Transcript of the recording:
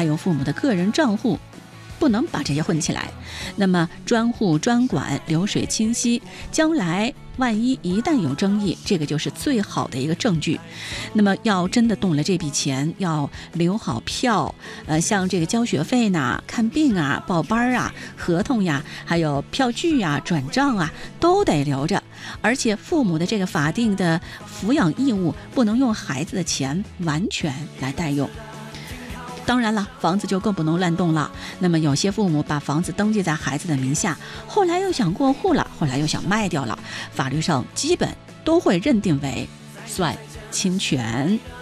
还有父母的个人账户，不能把这些混起来。那么专户专管，流水清晰，将来万一旦有争议，这个就是最好的一个证据。那么要真的动了这笔钱，要留好票，像这个交学费呢、看病啊、报班啊、合同呀，还有票据啊、转账啊，都得留着。而且父母的这个法定的抚养义务，不能用孩子的钱完全来代用。当然了，房子就更不能乱动了。那么有些父母把房子登记在孩子的名下，后来又想过户了，后来又想卖掉了，法律上基本都会认定为算侵权。